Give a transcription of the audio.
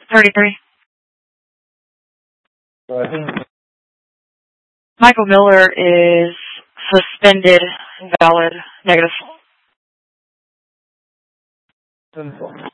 33. Go ahead. Michael Miller is suspended, invalid, negative. Info.